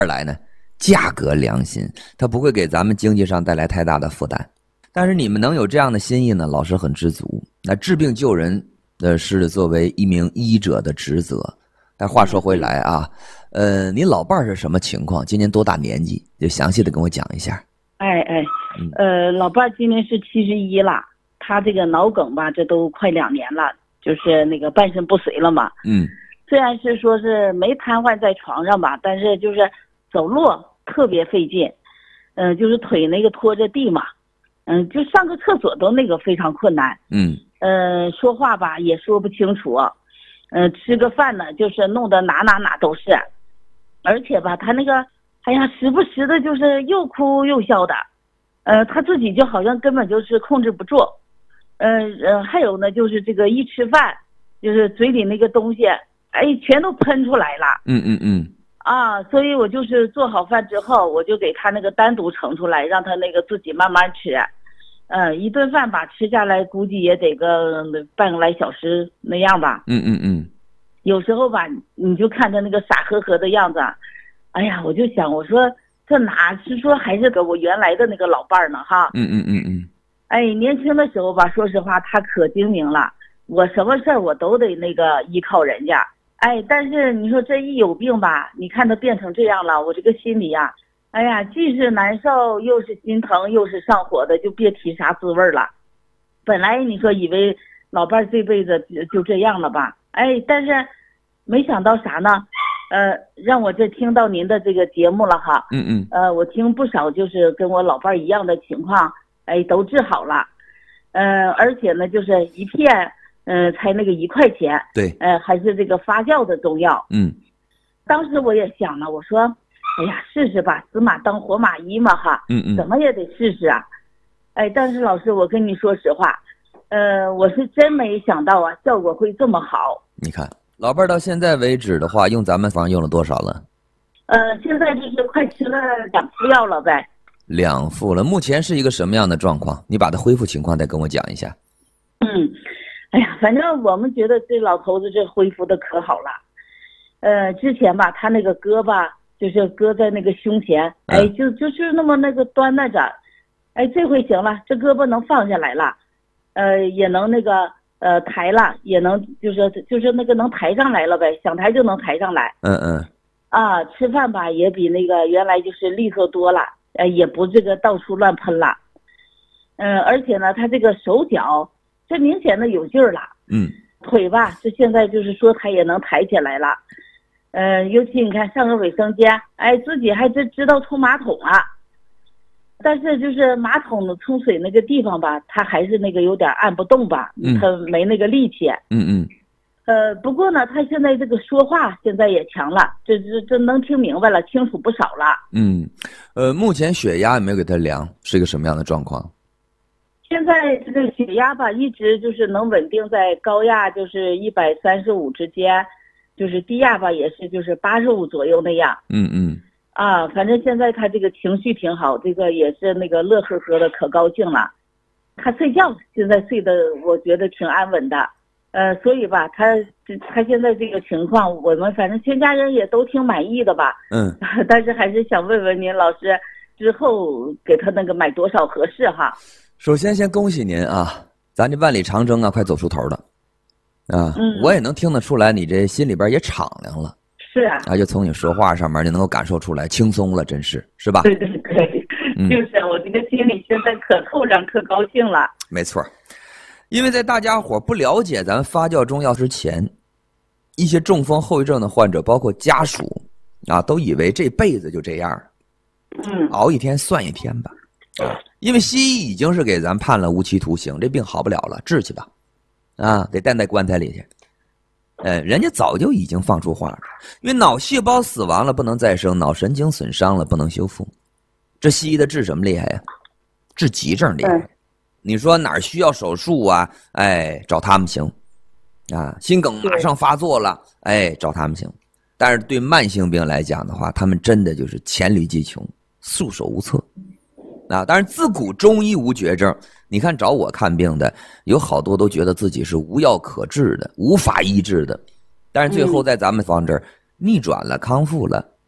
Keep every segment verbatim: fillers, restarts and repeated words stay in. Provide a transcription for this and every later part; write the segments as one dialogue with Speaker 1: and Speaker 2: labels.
Speaker 1: 二来呢，价格良心，它不会给咱们经济上带来太大的负担。但是你们能有这样的心意呢，老师很知足。那治病救人的是作为一名医者的职责。但话说回来啊，呃，你老伴儿是什么情况？今年多大年纪？就详细的跟我讲一下。
Speaker 2: 哎哎，呃，老伴儿今年是七十一了，他这个脑梗吧，这都快两年了，就是那个半身不遂了嘛。
Speaker 1: 嗯。
Speaker 2: 虽然是说是没瘫痪在床上吧，但是就是走路特别费劲，嗯、呃，就是腿那个拖着地嘛，嗯、呃，就上个厕所都那个非常困难。
Speaker 1: 嗯。
Speaker 2: 呃，说话吧也说不清楚，嗯、呃，吃个饭呢就是弄得哪哪哪都是，而且吧他那个。哎呀，时不时的就是又哭又笑的，呃，他自己就好像根本就是控制不住，呃呃，还有呢，就是这个一吃饭，就是嘴里那个东西，哎，全都喷出来了。
Speaker 1: 嗯嗯嗯。
Speaker 2: 啊，所以我就是做好饭之后，我就给他那个单独盛出来，让他那个自己慢慢吃，呃，一顿饭吧吃下来，估计也得个半个来小时那样吧。
Speaker 1: 嗯嗯嗯。
Speaker 2: 有时候吧，你就看他那个傻呵呵的样子。哎呀，我就想，我说这哪是说还是个我原来的那个老伴儿呢哈？
Speaker 1: 嗯嗯嗯嗯。
Speaker 2: 哎，年轻的时候吧，说实话，他可精明了，我什么事儿我都得那个依靠人家。哎，但是你说这一有病吧，你看他变成这样了，我这个心里呀、啊，哎呀，既是难受，又是心疼，又是上火的，就别提啥滋味了。本来你说以为老伴儿这辈子就这样了吧？哎，但是没想到啥呢？呃，让我这听到您的这个节目了哈，
Speaker 1: 嗯嗯，
Speaker 2: 呃，我听不少就是跟我老伴儿一样的情况，哎，都治好了，呃，而且呢，就是一片，呃，才那个一块钱，
Speaker 1: 对，
Speaker 2: 呃，还是这个发酵的中药，
Speaker 1: 嗯，
Speaker 2: 当时我也想了，我说，哎呀，试试吧，死马当活马医嘛哈，
Speaker 1: 嗯嗯，
Speaker 2: 怎么也得试试啊，哎，但是老师，我跟你说实话，呃，我是真没想到啊，效果会这么好，
Speaker 1: 你看。老伴儿到现在为止的话，用咱们方用了多少了？
Speaker 2: 呃，现在就是快吃了两副药了呗。
Speaker 1: 两副了，目前是一个什么样的状况？你把它恢复情况再跟我讲一下。
Speaker 2: 嗯，哎呀，反正我们觉得这老头子这恢复的可好了。呃，之前吧，他那个胳膊就是搁在那个胸前，哎，就就是那么那个端那着，哎，这回行了，这胳膊能放下来了，呃，也能那个。呃，抬了也能，就是就是那个能抬上来了呗，想抬就能抬上来。
Speaker 1: 嗯嗯。
Speaker 2: 啊，吃饭吧也比那个原来就是利索多了，呃，也不这个到处乱喷了。嗯、呃，而且呢，他这个手脚这明显的有劲儿了。
Speaker 1: 嗯。
Speaker 2: 腿吧，这现在就是说他也能抬起来了。嗯、呃，尤其你看上个卫生间，哎，自己还真知道冲马桶了。但是就是马桶的冲水那个地方吧，他还是那个有点按不动吧，
Speaker 1: 嗯、
Speaker 2: 他没那个力气。
Speaker 1: 嗯嗯。
Speaker 2: 呃，不过呢，他现在这个说话现在也强了，这这这能听明白了，清楚不少了。
Speaker 1: 嗯，呃，目前血压有没有给他量？是一个什么样的状况？
Speaker 2: 现在这个血压吧，一直就是能稳定在高压，就是一百三十五之间，就是低压吧，也是就是八十五左右那样。
Speaker 1: 嗯嗯。
Speaker 2: 啊，反正现在他这个情绪挺好，这个也是那个乐呵呵的，可高兴了。他睡觉现在睡得我觉得挺安稳的，呃，所以吧，他他现在这个情况，我们反正全家人也都挺满意的吧。
Speaker 1: 嗯。
Speaker 2: 但是还是想问问您老师，之后给他那个买多少合适哈？
Speaker 1: 首先先恭喜您啊，咱这万里长征啊，快走出头了，啊，
Speaker 2: 嗯、
Speaker 1: 我也能听得出来，你这心里边也敞亮了。
Speaker 2: 是啊，
Speaker 1: 啊，就从你说话上面就能够感受出来，轻松了，真是，是吧？
Speaker 2: 对对对，
Speaker 1: 嗯、
Speaker 2: 就是我这个心里现在可透亮，可高兴了。
Speaker 1: 没错，因为在大家伙不了解咱发酵中药之前，一些中风后遗症的患者，包括家属啊，都以为这辈子就这样，
Speaker 2: 嗯，
Speaker 1: 熬一天算一天吧，啊，因为西医已经是给咱判了无期徒刑，这病好不了了，治去吧，啊，得带在棺材里去。呃，人家早就已经放出话了，因为脑细胞死亡了不能再生，脑神经损伤了不能修复。这西医的治什么厉害呀？治急症厉害。嗯、你说哪儿需要手术啊？哎，找他们行。啊，心梗马上发作了，哎，找他们行。但是对慢性病来讲的话，他们真的就是黔驴技穷，束手无策。啊，但是自古中医无绝症。你看找我看病的有好多都觉得自己是无药可治的，无法医治的，但是最后在咱们方这儿逆转了，康复了，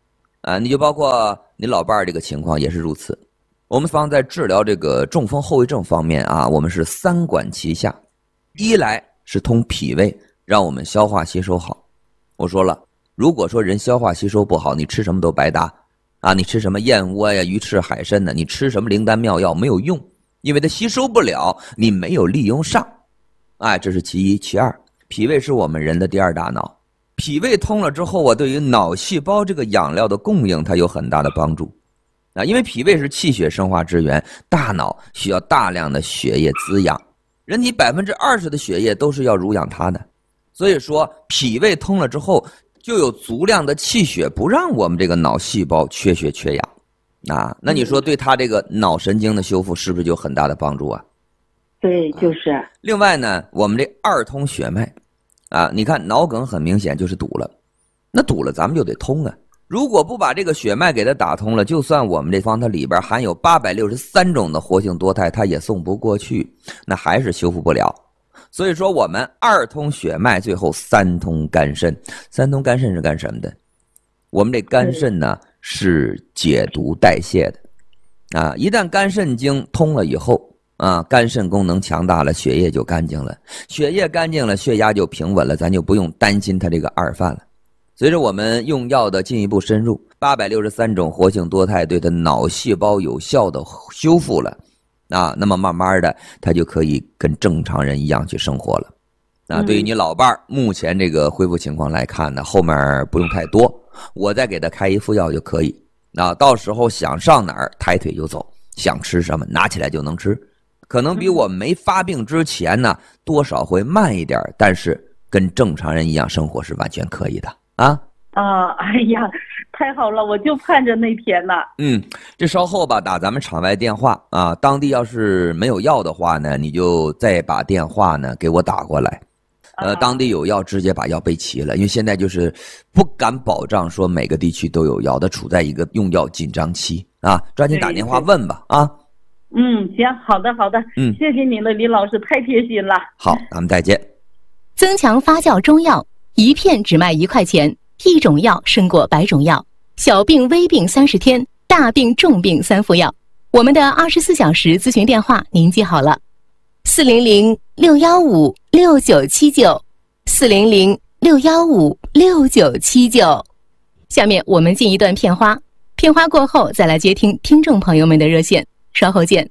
Speaker 1: 啊，你就包括你老伴儿这个情况也是如此。我们方在治疗这个中风后遗症方面啊，我们是三管齐下。一来是通脾胃，让我们消化吸收好。我说了，如果说人消化吸收不好，你吃什么都白搭啊！你吃什么燕窝呀、鱼翅、海参呢？你吃什么灵丹妙药没有用，因为它吸收不了，你没有利用上。哎，这是其一。其二，脾胃是我们人的第二大脑，脾胃通了之后啊，对于脑细胞这个养料的供应，它有很大的帮助啊。因为脾胃是气血生化之源，大脑需要大量的血液滋养，人体百分之二十的血液都是要濡养它的。所以说，脾胃通了之后，就有足量的气血，不让我们这个脑细胞缺血缺氧啊。那你说对它这个脑神经的修复是不是就有很大的帮助啊？
Speaker 2: 对，就是。啊、
Speaker 1: 另外呢，我们这二通血脉啊，你看脑梗很明显就是堵了，那堵了咱们就得通啊。如果不把这个血脉给它打通了，就算我们这方它里边含有八百六十三种的活性多肽，它也送不过去，那还是修复不了。所以说我们二通血脉，最后三通肝肾。三通肝肾是干什么的？我们这肝肾呢是解毒代谢的啊。一旦肝肾经通了以后啊，肝肾功能强大了，血液就干净了，血液干净了，血压就平稳了，咱就不用担心它这个二犯了。随着我们用药的进一步深入，八百六十三种活性多肽对它脑细胞有效的修复了啊，那么慢慢的他就可以跟正常人一样去生活了。啊，对于你老伴儿目前这个恢复情况来看呢，后面不用太多，我再给他开一副药就可以。啊，到时候想上哪儿抬腿就走，想吃什么拿起来就能吃，可能比我没发病之前呢多少会慢一点，但是跟正常人一样生活是完全可以的啊。
Speaker 2: 啊，哎呀，太好了，我就盼着那天呢。
Speaker 1: 嗯，这稍后吧，打咱们场外电话啊，当地要是没有药的话呢，你就再把电话呢给我打过来。呃，当地有药，直接把药备齐了，因为现在就是不敢保障说每个地区都有药，它处在一个用药紧张期啊，抓紧打电话问吧啊。
Speaker 2: 嗯，行，好的好的，嗯，谢谢您了，李老师，太贴心了。
Speaker 1: 好，咱们再见。
Speaker 3: 增强发酵中药，一片只卖一块钱。一种药胜过百种药，小病微病三十天，大病重病三副药。我们的二十四小时咨询电话您记好了，四零零六幺五六九七九，四零零六幺五六九七九。下面我们进一段片花，片花过后再来接听听众朋友们的热线，稍后见。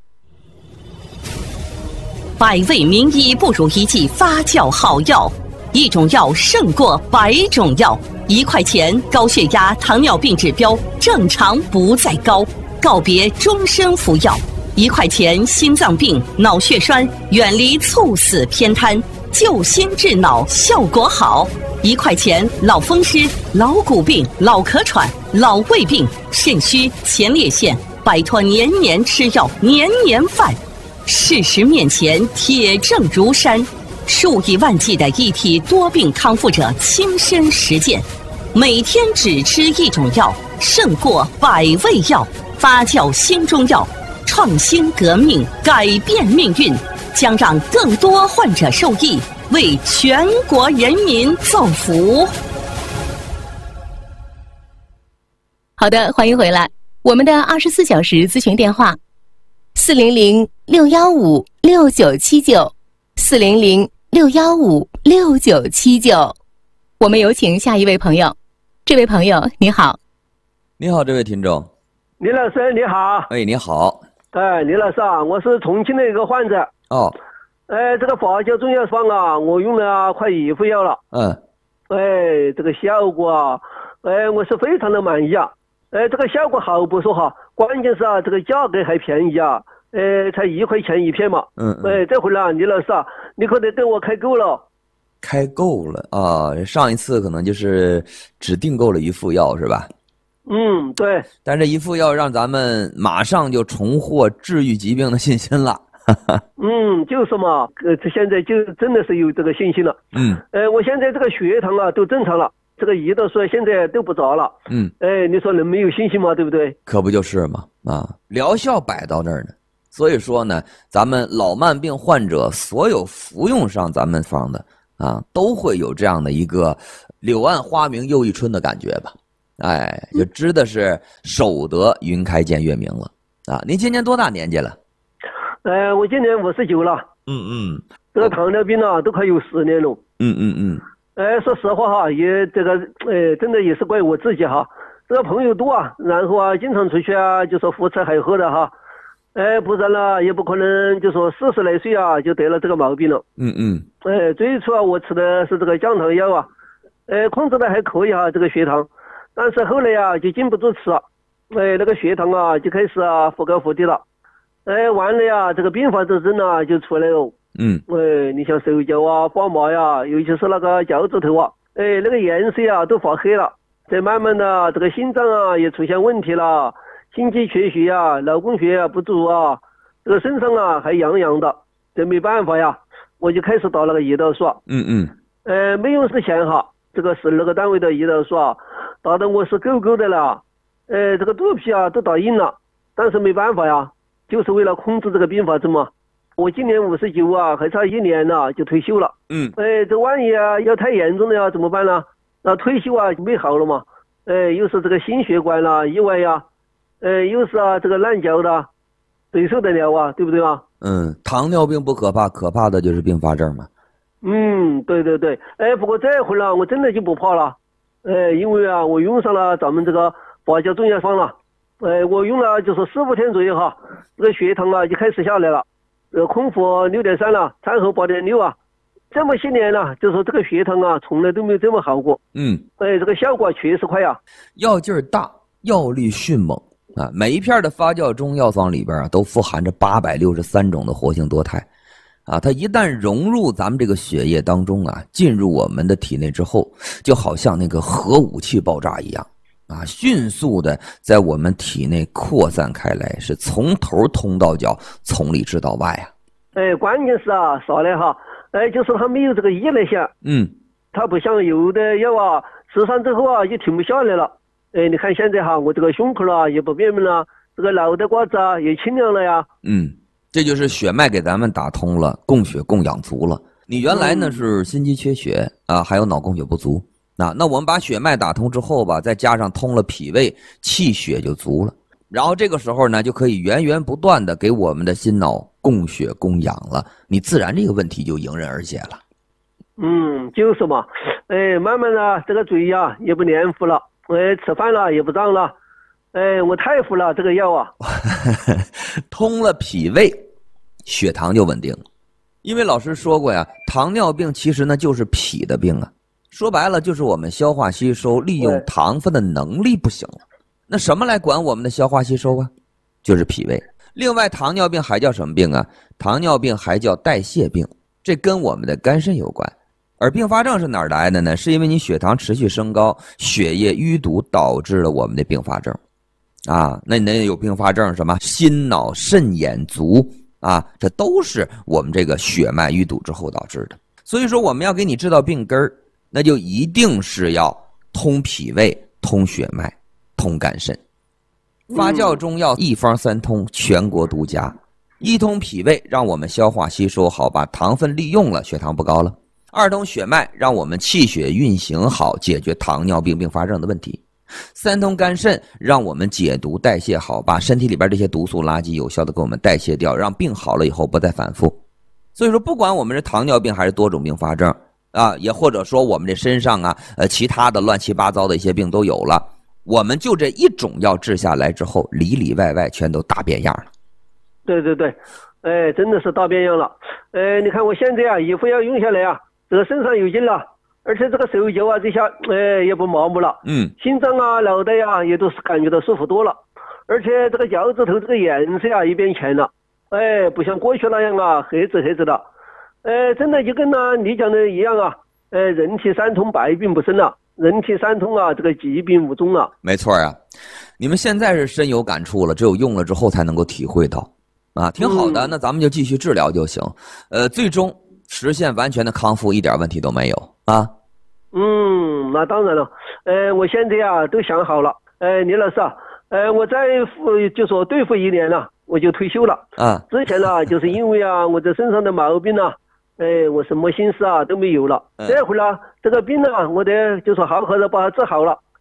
Speaker 4: 百味名医不如一剂发酵好药。一种药胜过百种药，一块钱高血压、糖尿病指标正常不再高，告别终身服药。一块钱心脏病、脑血栓，远离猝死偏瘫，救心治脑效果好。一块钱老风湿、老骨病、老咳喘、老胃病、肾虚、前列腺，摆脱年年吃药、年年犯。事实面前铁证如山。数以万计的一体多病康复者亲身实践，每天只吃一种药，胜过百味药。发酵新中药，创新革命，改变命运，将让更多患者受益，为全国人民造福。
Speaker 3: 好的，欢迎回来。我们的二十四小时咨询电话：四零零六幺五六九七九，四零零。六幺五六九七九，我们有请下一位朋友。这位朋友你好。
Speaker 1: 你好，这位听众。
Speaker 5: 李老师你好。
Speaker 1: 哎，你好。
Speaker 5: 哎，李老师啊，我是重庆的一个患者。
Speaker 1: 哦。
Speaker 5: 哎，这个发酵中药方啊，我用了快一副药了。
Speaker 1: 嗯。
Speaker 5: 哎，这个效果啊，哎，我是非常的满意啊。哎，这个效果好不说哈，关键是啊，这个价格还便宜啊。呃，才一块钱一片嘛。
Speaker 1: 嗯。
Speaker 5: 哎，这回呢，李老师啊，你可得跟我开够了。
Speaker 1: 开够了啊！上一次可能就是只订购了一副药是吧？
Speaker 5: 嗯，对。
Speaker 1: 但这一副药让咱们马上就重获治愈疾病的信心了。
Speaker 5: 嗯，就是嘛，呃，这现在就真的是有这个信心了。
Speaker 1: 嗯。
Speaker 5: 呃，我现在这个血糖啊都正常了，这个胰岛素现在都不杂了。
Speaker 1: 嗯。
Speaker 5: 哎，你说能没有信心吗？对不对？
Speaker 1: 可不就是嘛啊！疗效摆到那儿呢。所以说呢，咱们老慢病患者所有服用上咱们方的啊，都会有这样的一个柳暗花明又一春的感觉吧。 哎，就知道是守得云开见月明了啊！您今年多大年纪了？
Speaker 5: 呃，我今年五十九了。
Speaker 1: 嗯嗯，
Speaker 5: 这个糖尿病啊，都快有十年了。
Speaker 1: 嗯嗯嗯。
Speaker 5: 呃，说实话哈，也这个，呃，真的也是怪我自己哈。这个朋友多啊，然后啊，经常出去啊，就说胡吃海喝的哈。呃，不然呢，也不可能就说四十来岁啊，就得了这个毛病了。
Speaker 1: 嗯嗯。
Speaker 5: 呃，最初啊，我吃的是这个降糖药啊，呃，控制的还可以哈，这个血糖。但是后来啊，就禁不住吃，呃，那个血糖啊，就开始啊，忽高忽低了。哎，完了呀，这个并发症呢就出来了。
Speaker 1: 嗯，
Speaker 5: 哎，你像手脚啊发麻呀，尤其是那个脚趾头啊，哎，那个颜色啊都发黑了。再慢慢的，这个心脏啊也出现问题了，心肌缺血啊，脑供血啊不足啊，这个身上啊还痒痒的。这没办法呀，我就开始打那个胰岛素。
Speaker 1: 嗯嗯。
Speaker 5: 呃，没用之前哈，这个是那个单位的胰岛素啊，打的我是够够的了。呃，这个肚皮啊都打硬了，但是没办法呀。就是为了控制这个并发症嘛。我今年五十九啊，还差一年呢就退休了。
Speaker 1: 嗯，
Speaker 5: 哎，这万一啊要太严重了呀，怎么办呢？那退休啊没好了嘛。哎，又是这个心血管啦、意外呀，呃，又是啊这个烂脚的，谁受得了啊？对不对啊？
Speaker 1: 嗯，糖尿病不可怕，可怕的就是并发症嘛。
Speaker 5: 嗯，对对对。哎，不过这会呢，我真的就不怕了。哎，因为啊，我用上了咱们这个发酵中药方了。哎，我用了就是四五天左右哈，这个血糖啊就开始下来了，呃，空腹六点三了，餐后八点六啊，这么些年了，就说这个血糖啊从来都没有这么好过。
Speaker 1: 嗯，
Speaker 5: 哎，这个效果确实快呀、啊，
Speaker 1: 药劲儿大，药力迅猛啊！每一片的发酵中药方里边啊，都富含着八百六十三种的活性多肽，啊，它一旦融入咱们这个血液当中啊，进入我们的体内之后，就好像那个核武器爆炸一样。啊，迅速的在我们体内扩散开来，是从头通到脚，从里至到外啊。
Speaker 5: 哎，关键是啊，啥呢哈？哎，就是它没有这个依赖性。
Speaker 1: 嗯，
Speaker 5: 它不像有的药啊，吃上之后啊就停不下来了。哎，你看现在哈，我这个胸口啊也不便秘了，这个脑袋瓜子啊也清凉了呀。
Speaker 1: 嗯，这就是血脉给咱们打通了，供血供养足了。你原来呢是心肌缺血啊，还有脑供血不足。那那我们把血脉打通之后吧，再加上通了脾胃，气血就足了。然后这个时候呢，就可以源源不断的给我们的心脑供血供氧了，你自然这个问题就迎刃而解了。
Speaker 5: 嗯，就是嘛。哎，慢慢的这个嘴呀、啊、也不黏糊了，哎，吃饭了也不胀了。哎，我太服了这个药啊。
Speaker 1: 通了脾胃，血糖就稳定了。因为老师说过呀，糖尿病其实呢就是脾的病啊。说白了就是我们消化吸收利用糖分的能力不行了。那什么来管我们的消化吸收啊？就是脾胃。另外糖尿病还叫什么病啊？糖尿病还叫代谢病，这跟我们的肝肾有关。而并发症是哪儿来的呢？是因为你血糖持续升高，血液淤堵导致了我们的并发症啊。那你有并发症什么心脑肾眼足啊，这都是我们这个血脉淤堵之后导致的。所以说我们要给你知道病根儿，那就一定是要通脾胃、通血脉、通肝肾。发酵中药一方三通，全国独家。一通脾胃，让我们消化吸收好，把糖分利用了，血糖不高了。二通血脉，让我们气血运行好，解决糖尿病并发症的问题。三通肝肾，让我们解毒代谢好，把身体里边这些毒素垃圾有效的给我们代谢掉，让病好了以后不再反复。所以说不管我们是糖尿病还是多种并发症啊，也或者说我们这身上啊呃其他的乱七八糟的一些病都有了，我们就这一种药治下来之后，里里外外全都大变样了。
Speaker 5: 对对对，哎，真的是大变样了。哎，你看我现在啊衣服要用下来啊，这个身上有劲了，而且这个手脚啊这下哎也不麻木了。嗯，心脏啊脑袋呀、啊、也都是感觉到舒服多了，而且这个脚趾头这个颜色啊也变浅了。哎，不像过去那样啊黑子黑子的。哎，真的就跟呢你讲的一样啊，哎，人体三通百病不生了，人体三通啊这个疾病无踪了。
Speaker 1: 没错啊，你们现在是深有感触了，只有用了之后才能够体会到啊，挺好的、嗯、那咱们就继续治疗就行，呃，最终实现完全的康复，一点问题都没有啊。
Speaker 5: 嗯，那当然了，呃，我现在啊都想好了，呃，李老师啊，呃，我再付就说对付一年了，我就退休了啊。之前呢，就是因为啊，我这身上的毛病呢，哎，我什么心思啊都没有了。嗯、这会儿呢，这个病呢，我得就说好好的把它治好了。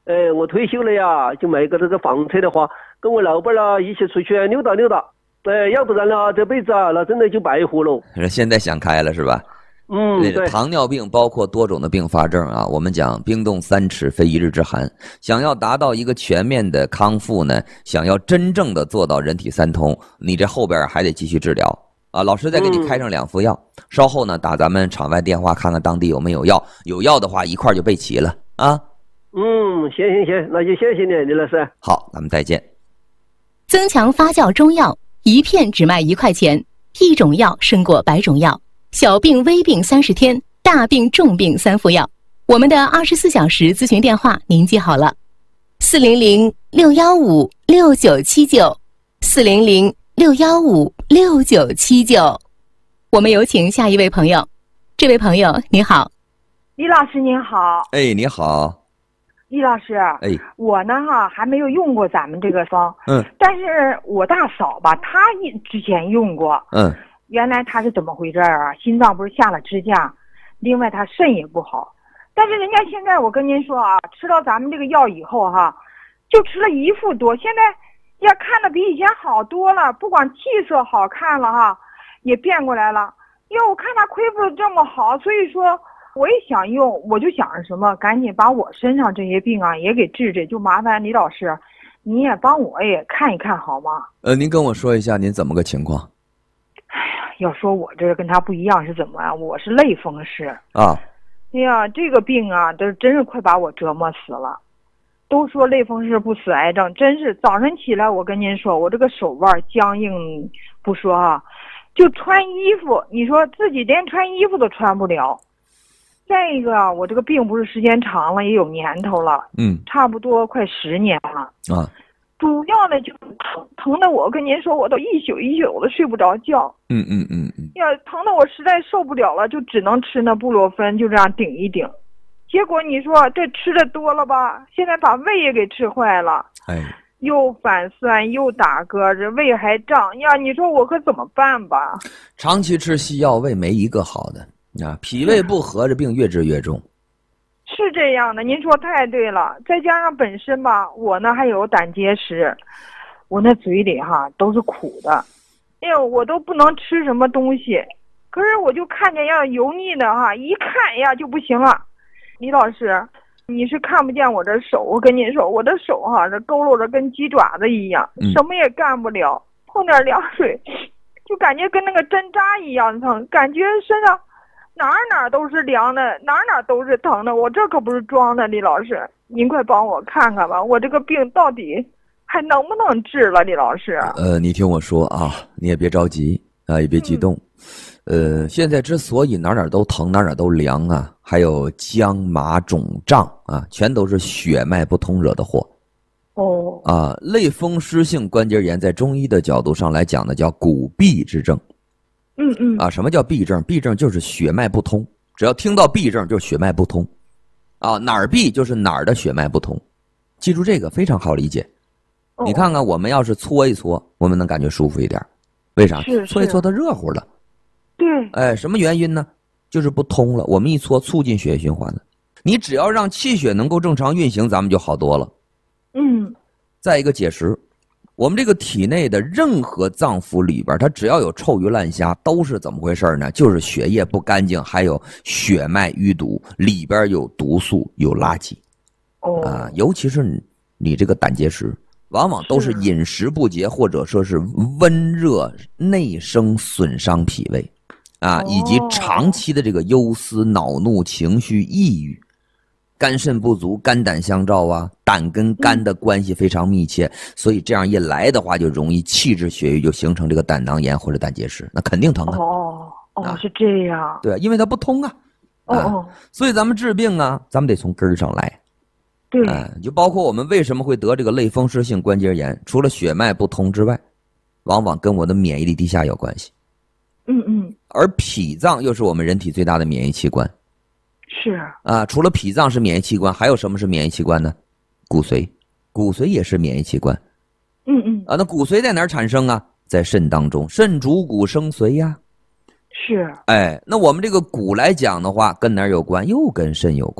Speaker 5: 哎，我退休了呀，就买个这个房车的话，跟我老伴儿一起出去溜达溜达。哎，要不然呢，这辈子啊，那真的就白活了。
Speaker 1: 现在想开了是吧？
Speaker 5: 嗯，对。
Speaker 1: 糖尿病包括多种的并发症啊，我们讲冰冻三尺非一日之寒。想要达到一个全面的康复呢，想要真正的做到人体三通，你这后边还得继续治疗啊。老师再给你开上两副药，嗯、稍后呢打咱们场外电话看看当地有没有药，有药的话一块就备齐了啊。
Speaker 5: 嗯，行行行，那就谢谢你，李老师。
Speaker 1: 好，咱们再见。
Speaker 3: 增强发酵中药，一片只卖一块钱，一种药胜过百种药。小病微病三十天，大病重病三副药。我们的二十四小时咨询电话您记好了：四零零六幺五六九七九，四零零六幺五六九七九。我们有请下一位朋友。这位朋友你好。
Speaker 6: 李老师您好。
Speaker 1: 哎，你好。
Speaker 6: 李老师，
Speaker 1: 哎，
Speaker 6: 我呢哈还没有用过咱们这个方，
Speaker 1: 嗯，
Speaker 6: 但是我大嫂吧，她之前用过，
Speaker 1: 嗯。
Speaker 6: 原来他是怎么回事啊？心脏不是下了支架，另外他肾也不好。但是人家现在我跟您说啊，吃到咱们这个药以后哈，就吃了一副多，现在呀看的比以前好多了，不光气色好看了哈，也变过来了。因为我看他恢复的这么好，所以说我也想用，我就想着什么，赶紧把我身上这些病啊也给治治。就麻烦李老师，你也帮我也看一看好吗？
Speaker 1: 呃，您跟我说一下您怎么个情况？
Speaker 6: 要说我这跟他不一样是怎么啊？我是类风湿
Speaker 1: 啊！
Speaker 6: 哎呀，这个病啊，这真是快把我折磨死了。都说类风湿不死癌症，真是早晨起来，我跟您说，我这个手腕僵硬不说啊，就穿衣服，你说自己连穿衣服都穿不了。再一个，我这个病不是时间长了，也有年头了，
Speaker 1: 嗯，
Speaker 6: 差不多快十年了
Speaker 1: 啊。
Speaker 6: 主要的就是疼，疼的我跟您说，我都一宿一宿的睡不着觉。
Speaker 1: 嗯嗯嗯嗯。
Speaker 6: 呀，疼的我实在受不了了，就只能吃那布洛芬，就这样顶一顶。结果你说这吃的多了吧，现在把胃也给吃坏了。
Speaker 1: 哎，
Speaker 6: 又反酸又打嗝，这胃还胀呀！你说我可怎么办吧？
Speaker 1: 长期吃西药，胃没一个好的啊，脾胃不和，这病越治越重。
Speaker 6: 是这样的，您说太对了。再加上本身吧，我呢还有胆结石，我那嘴里哈都是苦的，哎呦，我都不能吃什么东西。可是我就看见要油腻的哈，一看呀就不行了。李老师，你是看不见我这手，我跟您说，我的手哈这佝偻着跟鸡爪子一样，什么也干不了。碰点凉水，就感觉跟那个针扎一样疼，感觉身上哪儿哪儿都是凉的，哪儿哪儿都是疼的。我这可不是装的，李老师，您快帮我看看吧，我这个病到底还能不能治了，李老师？
Speaker 1: 呃，你听我说啊，你也别着急啊，也别激动。嗯、呃，现在之所以哪哪都疼，哪哪都凉啊，还有僵麻肿胀啊，全都是血脉不通惹的祸。
Speaker 6: 哦。
Speaker 1: 啊，类风湿性关节炎在中医的角度上来讲呢，叫骨痹之症。
Speaker 6: 嗯嗯。
Speaker 1: 啊，什么叫痹症？痹症就是血脉不通，只要听到痹症就是血脉不通。啊，哪儿痹就是哪儿的血脉不通，记住这个非常好理解。
Speaker 6: 哦、
Speaker 1: 你看看，我们要是搓一搓，我们能感觉舒服一点，为啥？
Speaker 6: 是是
Speaker 1: 搓一搓它热乎了。
Speaker 6: 对。
Speaker 1: 哎，什么原因呢？就是不通了。我们一搓，促进血液循环了。你只要让气血能够正常运行，咱们就好多了。
Speaker 6: 嗯。
Speaker 1: 再一个结石，我们这个体内的任何脏腑里边，它只要有臭鱼烂虾，都是怎么回事呢？就是血液不干净，还有血脉淤堵，里边有毒素，有垃圾。
Speaker 6: 哦。
Speaker 1: 啊，尤其是你你这个胆结石，往往都是饮食不节，或者说是温热内生损伤脾胃，啊，以及长期的这个忧思、恼怒情绪、抑郁。肝肾不足，肝胆相照啊，胆跟肝的关系非常密切，嗯、所以这样一来的话，就容易气滞血瘀，就形成这个胆囊炎或者胆结石，那肯定疼啊。
Speaker 6: 哦哦，啊、是这样。
Speaker 1: 对，因为它不通啊。
Speaker 6: 哦哦、
Speaker 1: 啊。所以咱们治病啊，咱们得从根儿上来。
Speaker 6: 对。
Speaker 1: 哎、啊，就包括我们为什么会得这个类风湿性关节炎，除了血脉不通之外，往往跟我的免疫力低下有关系。
Speaker 6: 嗯嗯。
Speaker 1: 而脾脏又是我们人体最大的免疫器官。
Speaker 6: 是
Speaker 1: 啊，除了脾脏是免疫器官，还有什么是免疫器官呢？骨髓，骨髓也是免疫器官。
Speaker 6: 嗯嗯。
Speaker 1: 啊，那骨髓在哪儿产生啊？在肾当中，肾主骨生髓呀。
Speaker 6: 是。
Speaker 1: 哎，那我们这个骨来讲的话，跟哪儿有关？又跟肾有关。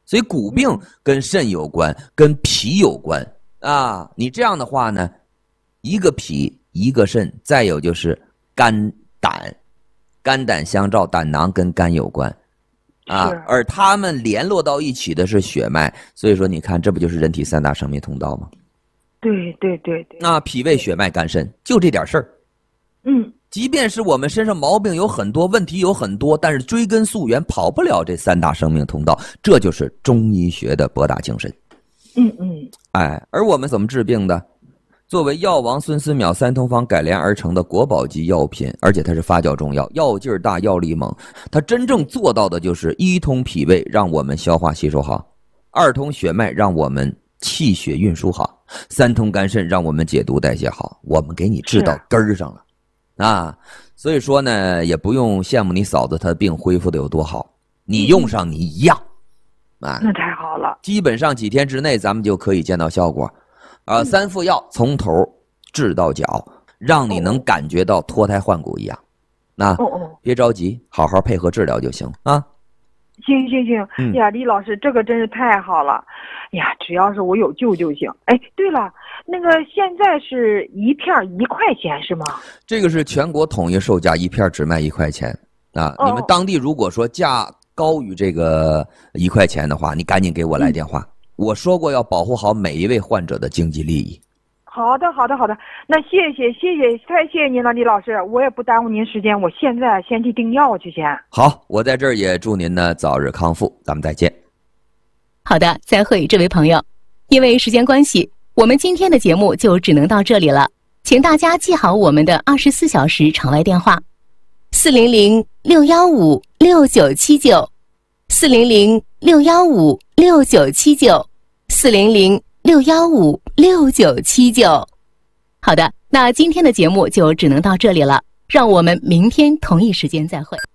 Speaker 1: 所以骨病跟肾有关，跟脾有关啊。你这样的话呢，一个脾一个肾，再有就是肝胆，肝胆相照，胆囊跟肝有关啊，而它们联络到一起的是血脉，所以说你看，这不就是人体三大生命通道吗？
Speaker 6: 对对对对。
Speaker 1: 那脾胃血脉肝肾就这点事儿。
Speaker 6: 嗯。
Speaker 1: 即便是我们身上毛病有很多，问题有很多，但是追根溯源跑不了这三大生命通道，这就是中医学的博大精深。
Speaker 6: 嗯嗯。
Speaker 1: 哎，而我们怎么治病的？作为药王孙思邈三通方改良而成的国宝级药品，而且它是发酵中药，药劲儿大，药力猛。它真正做到的就是一通脾胃，让我们消化吸收好；二通血脉，让我们气血运输好；三通肝肾，让我们解毒代谢好。我们给你治到根儿上了。啊，所以说呢，也不用羡慕你嫂子她的病恢复的有多好，你用上你一样，啊，
Speaker 6: 那太好了。
Speaker 1: 基本上几天之内咱们就可以见到效果，啊、呃，三副药从头治到脚，让你能感觉到脱胎换骨一样。那、哦哦、别着急，好好配合治疗就行啊。
Speaker 6: 行行行，嗯、呀，李老师，这个真是太好了。呀，只要是我有救就行。哎，对了，那个现在是一片一块钱是吗？
Speaker 1: 这个是全国统一售价，一片只卖一块钱啊。哦、你们当地如果说价高于这个一块钱的话，你赶紧给我来电话。嗯、我说过要保护好每一位患者的经济利益。
Speaker 6: 好的，好的，好的。那谢谢，谢谢，太谢谢您了，李老师。我也不耽误您时间，我现在先去订药去先。
Speaker 1: 好，我在这儿也祝您呢早日康复，咱们再见。
Speaker 3: 好的，再会，这位朋友。因为时间关系，我们今天的节目就只能到这里了，请大家记好我们的二十四小时场外电话：四零零六幺五六九七九，四零零六幺五六九七九，四零零六幺五六九七九。好的，那今天的节目就只能到这里了，让我们明天同一时间再会。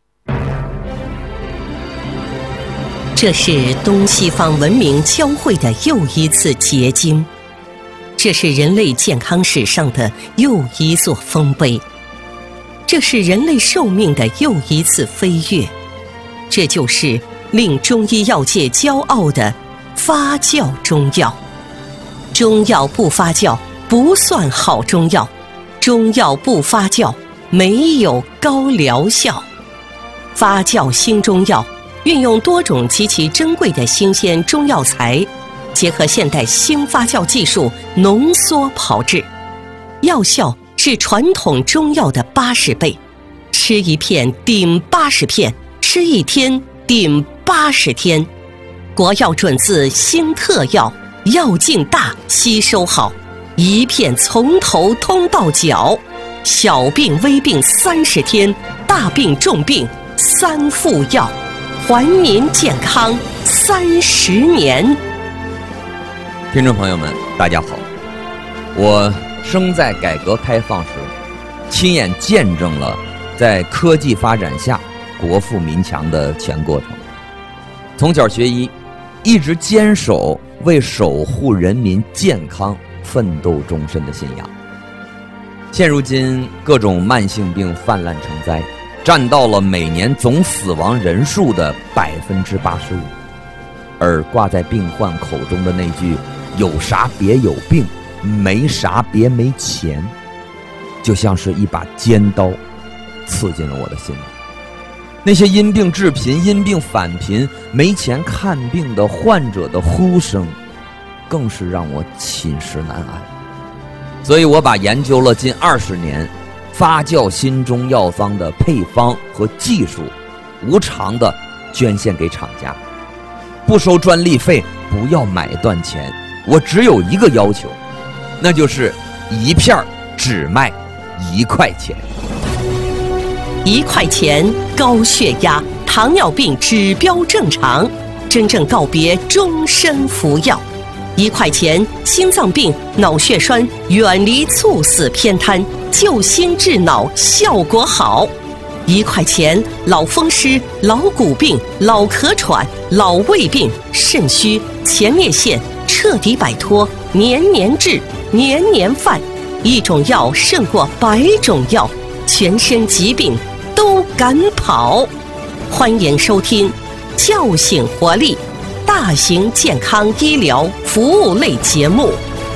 Speaker 4: 这是东西方文明交汇的又一次结晶，这是人类健康史上的又一座丰碑，这是人类寿命的又一次飞跃，这就是令中医药界骄傲的发酵中药。中药不发酵不算好中药，中药不发酵没有高疗效。发酵新中药运用多种极其珍贵的新鲜中药材，结合现代新发酵技术浓缩炮制，药效是传统中药的八十倍，吃一片顶八十片，吃一天顶八十天。国药准字新特药，药劲大，吸收好，一片从头通到脚，小病微病三十天，大病重病三副药，还您健康三十年。
Speaker 1: 听众朋友们，大家好，我生在改革开放时，亲眼见证了在科技发展下国富民强的全过程。从小学医，一直坚守为守护人民健康奋斗终身的信仰。现如今各种慢性病泛滥成灾，占到了每年总死亡人数的百分之八十五，而挂在病患口中的那句“有啥别有病，没啥别没钱”，就像是一把尖刀，刺进了我的心里。那些因病致贫、因病返贫、没钱看病的患者的呼声，更是让我寝食难安。所以我把研究了近二十年发酵新中药方的配方和技术，无偿的捐献给厂家，不收专利费，不要买断钱。我只有一个要求，那就是一片只卖一块钱。
Speaker 4: 一块钱，高血压、糖尿病指标正常，真正告别终身服药。一块钱，心脏病、脑血栓远离猝死偏瘫，救心治脑效果好。一块钱，老风湿、老骨病、老咳喘、老胃病、肾虚、前列腺彻底摆脱，年年治，年年犯。一种药胜过百种药，全身疾病都敢跑。欢迎收听叫醒活力， 大型健康医疗服务类节目。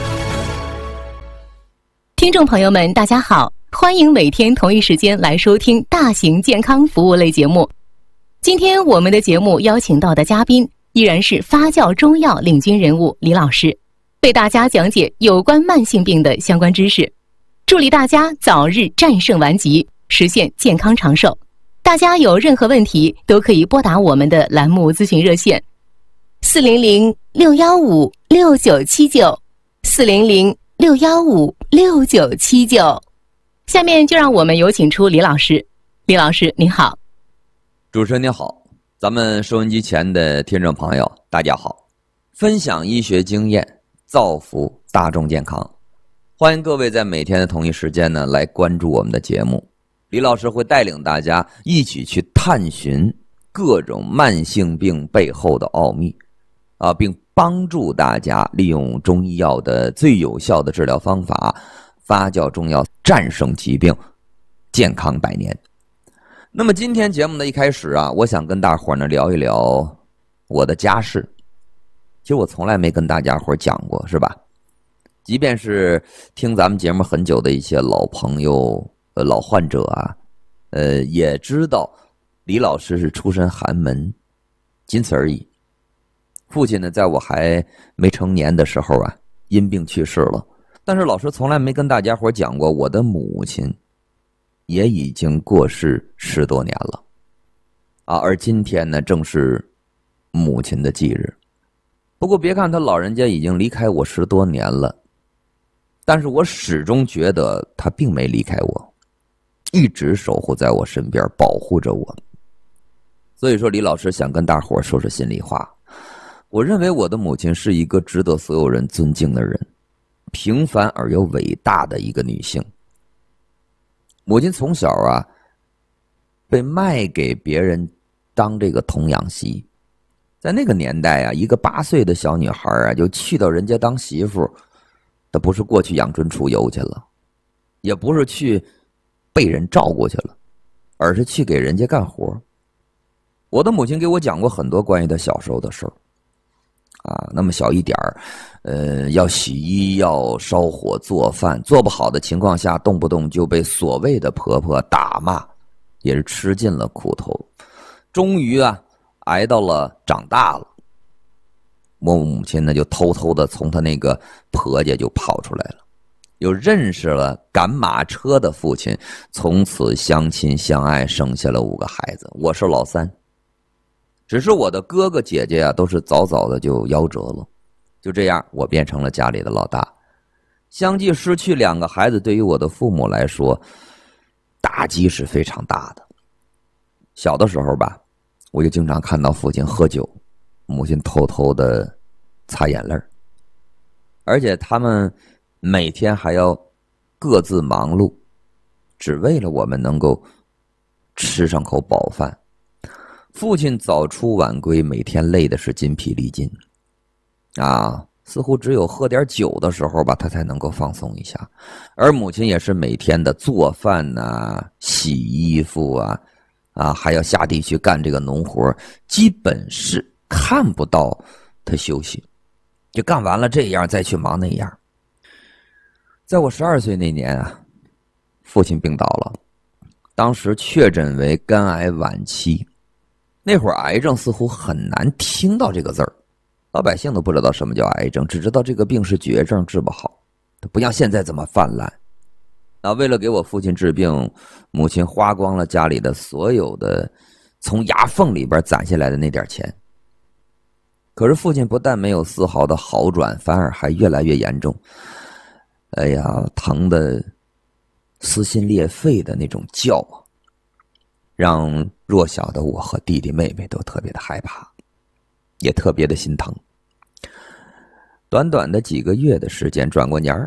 Speaker 3: 听众朋友们，大家好，欢迎每天同一时间来收听大型健康服务类节目。今天我们的节目邀请到的嘉宾依然是发酵中药领军人物李老师，为大家讲解有关慢性病的相关知识，助力大家早日战胜顽疾，实现健康长寿。大家有任何问题都可以拨打我们的栏目咨询热线四零零六一五六九七九四零零六一五六九七九。下面就让我们有请出李老师。李老师您好。
Speaker 1: 主持人您好，咱们收音机前的听众朋友大家好，分享医学经验，造福大众健康，欢迎各位在每天的同一时间呢来关注我们的节目。李老师会带领大家一起去探寻各种慢性病背后的奥秘啊，并帮助大家利用中医药的最有效的治疗方法，发酵中药战胜疾病，健康百年。那么今天节目的一开始啊，我想跟大伙儿呢聊一聊我的家事。其实我从来没跟大家伙儿讲过，是吧？即便是听咱们节目很久的一些老朋友、呃老患者啊，呃也知道李老师是出身寒门，仅此而已。父亲呢，在我还没成年的时候啊，因病去世了。但是老师从来没跟大家伙讲过，我的母亲也已经过世十多年了啊。而今天呢，正是母亲的忌日。不过别看他老人家已经离开我十多年了，但是我始终觉得他并没离开我，一直守护在我身边，保护着我。所以说，李老师想跟大伙说说心里话。我认为我的母亲是一个值得所有人尊敬的人，平凡而又伟大的一个女性。母亲从小啊，被卖给别人当这个童养媳。在那个年代啊，一个八岁的小女孩啊，就去到人家当媳妇，她不是过去养尊处优去了，也不是去被人照顾去了，而是去给人家干活。我的母亲给我讲过很多关于她小时候的事儿啊，那么小一点儿，呃，要洗衣，要烧火做饭，做不好的情况下，动不动就被所谓的婆婆打骂，也是吃尽了苦头。终于啊，挨到了长大了，我母亲呢就偷偷的从她那个婆家就跑出来了，又认识了赶马车的父亲，从此相亲相爱，生下了五个孩子。我是老三。只是我的哥哥姐姐啊，都是早早的就夭折了，就这样我变成了家里的老大。相继失去两个孩子，对于我的父母来说，打击是非常大的。小的时候吧，我就经常看到父亲喝酒，母亲偷偷的擦眼泪，而且他们每天还要各自忙碌，只为了我们能够吃上口饱饭。父亲早出晚归，每天累的是筋疲力尽啊，似乎只有喝点酒的时候吧，他才能够放松一下。而母亲也是每天的做饭啊、洗衣服啊啊，还要下地去干这个农活，基本是看不到他休息，就干完了这样再去忙那样。在我十二岁那年啊，父亲病倒了，当时确诊为肝癌晚期。那会儿癌症似乎很难听到这个字儿，老百姓都不知道什么叫癌症，只知道这个病是绝症，治不好，不像现在这么泛滥。啊，为了给我父亲治病，母亲花光了家里的所有的从牙缝里边攒下来的那点钱。可是父亲不但没有丝毫的好转，反而还越来越严重。哎呀，疼得撕心裂肺的那种叫啊，让弱小的我和弟弟妹妹都特别的害怕，也特别的心疼。短短的几个月的时间，转过年儿，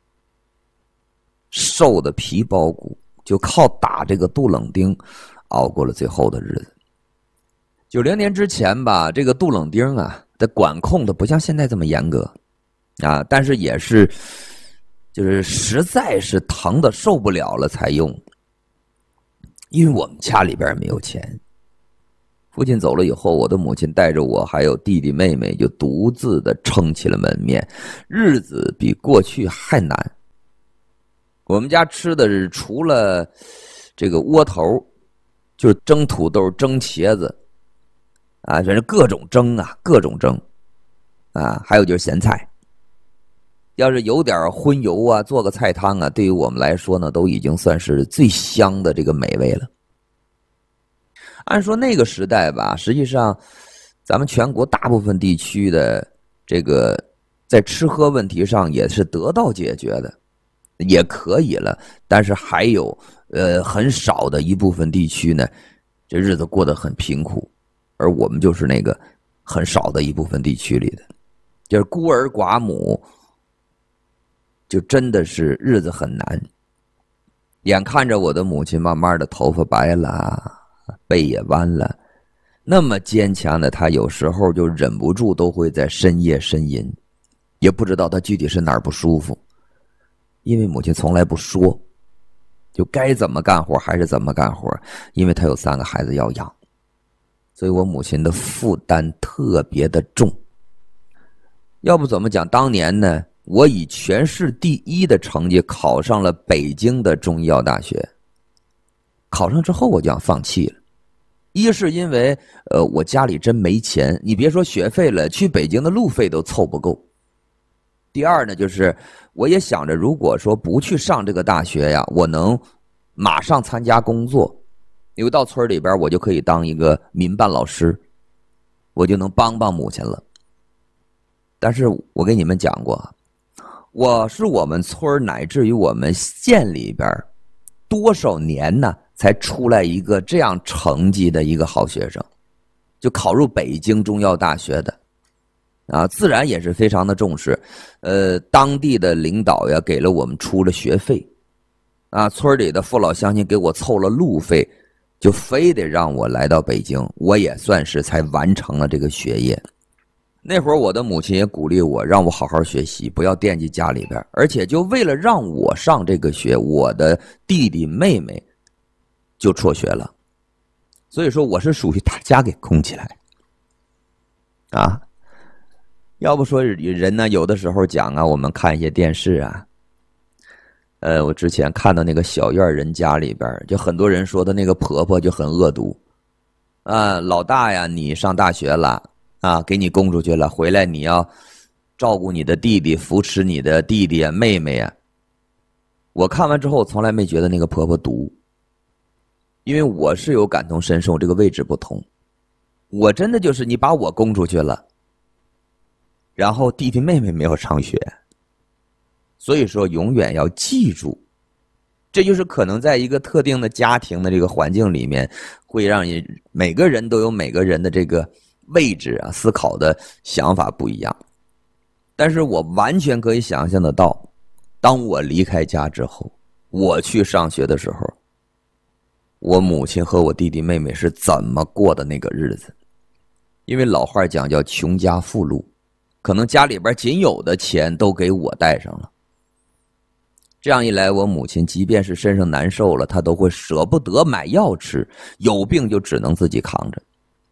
Speaker 1: 瘦的皮包骨，就靠打这个杜冷丁熬过了最后的日子。九零年之前吧，这个杜冷丁啊的管控的不像现在这么严格啊，但是也是就是实在是疼的受不了了才用。因为我们家里边没有钱父亲走了以后，我的母亲带着我还有弟弟妹妹就独自的撑起了门面，日子比过去还难。我们家吃的是除了这个窝头，就是蒸土豆、蒸茄子啊，反正各种蒸啊，各种蒸啊，还有就是咸菜。要是有点荤油啊，做个菜汤啊，对于我们来说呢，都已经算是最香的这个美味了。按说那个时代吧，实际上咱们全国大部分地区的这个在吃喝问题上也是得到解决的，也可以了。但是还有呃很少的一部分地区呢，这日子过得很贫苦，而我们就是那个很少的一部分地区里的，就是孤儿寡母，就真的是日子很难。眼看着我的母亲慢慢的头发白了，背也弯了，那么坚强的她有时候就忍不住都会在深夜呻吟，也不知道她具体是哪儿不舒服，因为母亲从来不说，就该怎么干活还是怎么干活，因为她有三个孩子要养，所以我母亲的负担特别的重。要不怎么讲当年呢，我以全市第一的成绩考上了北京的中医药大学。考上之后我就想放弃了，一是因为呃我家里真没钱，你别说学费了，去北京的路费都凑不够。第二呢，就是我也想着，如果说不去上这个大学呀，我能马上参加工作，因为到村里边我就可以当一个民办老师，我就能帮帮母亲了。但是我跟你们讲过，我是我们村乃至于我们县里边多少年呢才出来一个这样成绩的一个好学生，就考入北京中药大学的啊，自然也是非常的重视。呃，当地的领导呀给了我们出了学费啊，村里的父老乡亲给我凑了路费，就非得让我来到北京，我也算是才完成了这个学业。那会儿我的母亲也鼓励我，让我好好学习，不要惦记家里边，而且就为了让我上这个学，我的弟弟妹妹就辍学了。所以说我是属于大家给供起来啊。要不说人呢，有的时候讲啊，我们看一些电视啊，呃，我之前看到那个小院人家里边，就很多人说的那个婆婆就很恶毒啊，老大呀，你上大学了啊，给你供出去了，回来你要照顾你的弟弟，扶持你的弟弟啊妹妹啊。我看完之后从来没觉得那个婆婆毒，因为我是有感同身受，这个位置不同。我真的就是你把我供出去了，然后弟弟妹妹没有上学，所以说永远要记住，这就是可能在一个特定的家庭的这个环境里面，会让你每个人都有每个人的这个位置啊，思考的想法不一样。但是我完全可以想象得到，当我离开家之后，我去上学的时候，我母亲和我弟弟妹妹是怎么过的那个日子。因为老话讲叫穷家富路，可能家里边仅有的钱都给我带上了。这样一来，我母亲即便是身上难受了，她都会舍不得买药吃，有病就只能自己扛着。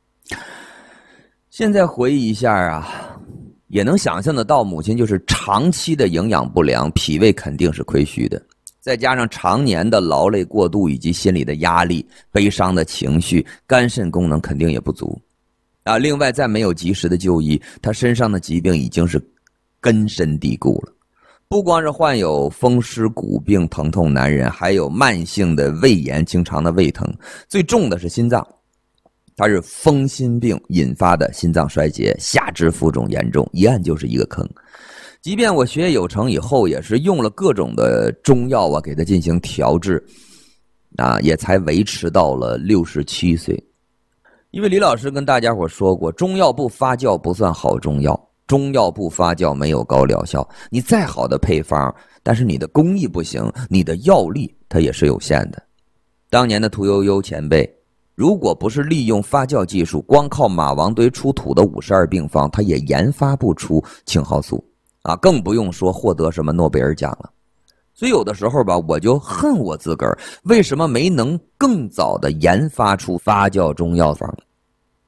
Speaker 1: 现在回忆一下啊，也能想象得到，母亲就是长期的营养不良，脾胃肯定是亏虚的，再加上常年的劳累过度以及心理的压力、悲伤的情绪，肝肾功能肯定也不足啊。另外再没有及时的就医，她身上的疾病已经是根深蒂固了。不光是患有风湿骨病疼痛难忍，还有慢性的胃炎，经常的胃疼，最重的是心脏，它是风心病引发的心脏衰竭，下肢浮肿严重，一按就是一个坑。即便我学业有成以后，也是用了各种的中药啊，给它进行调治啊，也才维持到了六十七岁。因为李老师跟大家伙说过，中药不发酵不算好中药，中药不发酵没有高疗效。你再好的配方，但是你的工艺不行，你的药力它也是有限的。当年的屠呦呦前辈，如果不是利用发酵技术，光靠马王堆出土的五十二病方，他也研发不出青蒿素啊，更不用说获得什么诺贝尔奖了。所以有的时候吧，我就恨我自个儿，为什么没能更早的研发出发酵中药方？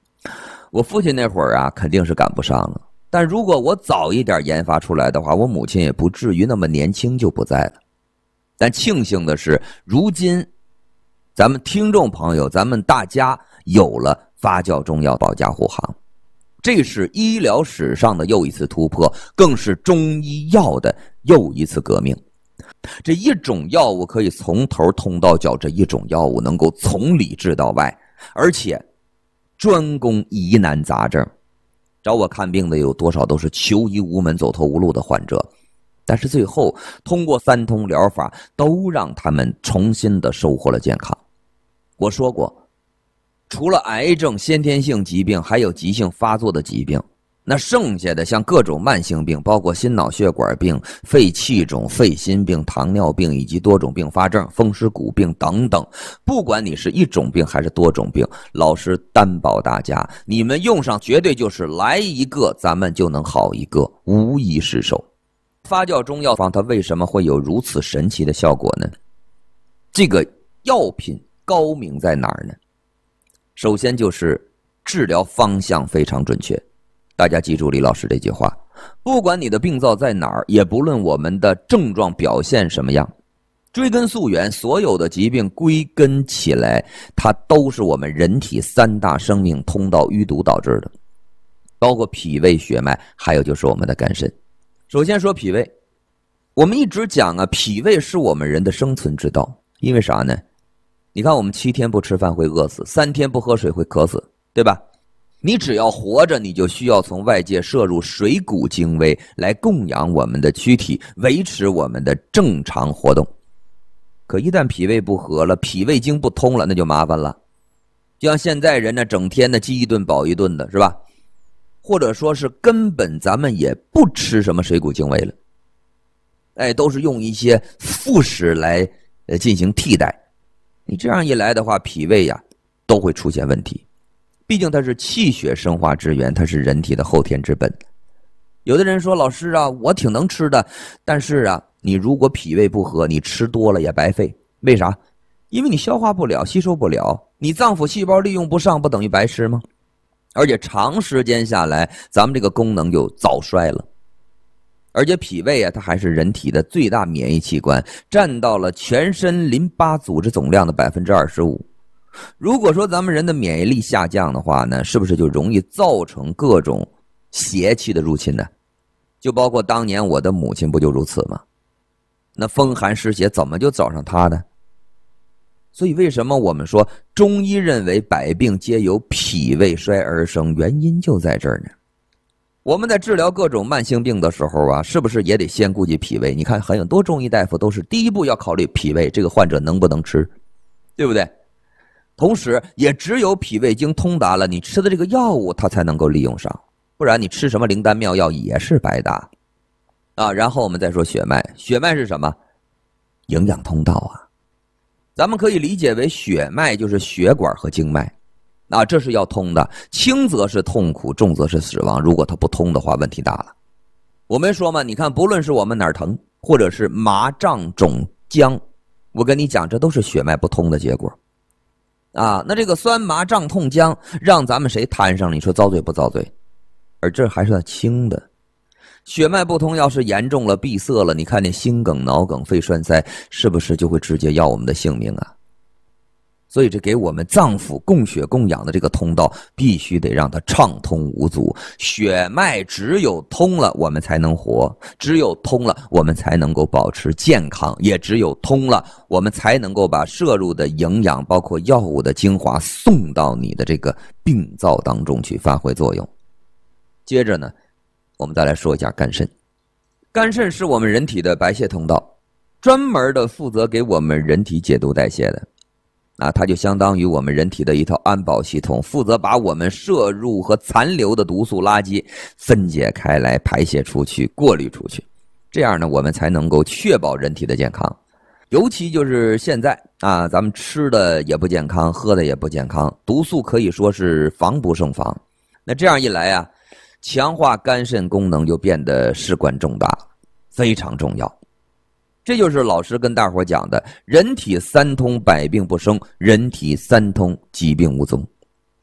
Speaker 1: 我父亲那会儿啊，肯定是赶不上了。但如果我早一点研发出来的话，我母亲也不至于那么年轻就不在了。但庆幸的是，如今咱们听众朋友，咱们大家有了发酵中药保驾护航，这是医疗史上的又一次突破，更是中医药的又一次革命。这一种药物可以从头通到脚，这一种药物能够从里治到外，而且专攻疑难杂症。找我看病的有多少都是求医无门、走投无路的患者，但是最后通过三通疗法，都让他们重新的收获了健康。我说过，除了癌症、先天性疾病，还有急性发作的疾病。那剩下的像各种慢性病，包括心脑血管病、肺气肿、肺心病、糖尿病以及多种并发症、风湿骨病等等，不管你是一种病还是多种病，老师担保大家，你们用上绝对就是来一个咱们就能好一个，无一失手。发酵中药方它为什么会有如此神奇的效果呢？这个药品高明在哪儿呢？首先就是治疗方向非常准确。大家记住李老师这句话，不管你的病灶在哪儿，也不论我们的症状表现什么样，追根溯源，所有的疾病归根起来，它都是我们人体三大生命通道淤堵导致的，包括脾胃、血脉，还有就是我们的肝肾。首先说脾胃，我们一直讲啊，脾胃是我们人的生存之道。因为啥呢？你看我们七天不吃饭会饿死，三天不喝水会渴死，对吧？你只要活着，你就需要从外界摄入水谷精微来供养我们的躯体，维持我们的正常活动。可一旦脾胃不和了，脾胃经不通了，那就麻烦了。就像现在人呢，整天的饥一顿饱一顿的，是吧？或者说是根本咱们也不吃什么水谷精微了，哎，都是用一些副食来呃进行替代。你这样一来的话，脾胃呀都会出现问题。毕竟它是气血生化之源，它是人体的后天之本。有的人说，老师啊，我挺能吃的，但是啊，你如果脾胃不和，你吃多了也白费。为啥？因为你消化不了，吸收不了，你脏腑细胞利用不上，不等于白吃吗？而且长时间下来，咱们这个功能就早衰了。而且脾胃啊，它还是人体的最大免疫器官，占到了全身淋巴组织总量的 百分之二十五。如果说咱们人的免疫力下降的话呢，是不是就容易造成各种邪气的入侵呢？就包括当年我的母亲不就如此吗？那风寒湿邪怎么就找上她呢？所以为什么我们说中医认为百病皆由脾胃衰而生，原因就在这儿呢。我们在治疗各种慢性病的时候啊，是不是也得先顾及脾胃？你看很多中医大夫都是第一步要考虑脾胃，这个患者能不能吃，对不对？同时也只有脾胃经通达了，你吃的这个药物它才能够利用上，不然你吃什么灵丹妙药也是白搭啊。然后我们再说血脉，血脉是什么？营养通道啊。咱们可以理解为血脉就是血管和经脉啊，这是要通的，轻则是痛苦，重则是死亡。如果它不通的话，问题大了。我没说嘛，你看不论是我们哪儿疼，或者是麻胀肿僵，我跟你讲，这都是血脉不通的结果啊。那这个酸麻胀痛僵让咱们谁摊上了，你说遭罪不遭罪？而这还算轻的。血脉不通要是严重了，闭塞了，你看那心梗、脑梗、肺栓塞是不是就会直接要我们的性命啊？所以这给我们脏腑供血供养的这个通道必须得让它畅通无阻。血脉只有通了我们才能活，只有通了我们才能够保持健康，也只有通了我们才能够把摄入的营养包括药物的精华送到你的这个病灶当中去发挥作用。接着呢，我们再来说一下肝肾。肝肾是我们人体的白血通道，专门的负责给我们人体解毒代谢的啊，它就相当于我们人体的一套安保系统，负责把我们摄入和残留的毒素垃圾分解开来，排泄出去，过滤出去。这样呢，我们才能够确保人体的健康。尤其就是现在啊，咱们吃的也不健康，喝的也不健康，毒素可以说是防不胜防。那这样一来啊，强化肝肾功能就变得事关重大，非常重要。这就是老师跟大伙讲的，人体三通百病不生，人体三通疾病无踪。